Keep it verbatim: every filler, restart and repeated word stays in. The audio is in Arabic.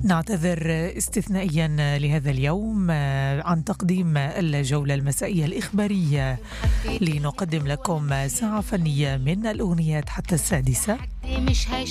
نعتذر استثنائيا لهذا اليوم عن تقديم الجولة المسائية الإخبارية، لنقدم لكم ساعة فنية من الأغنيات حتى السادسة.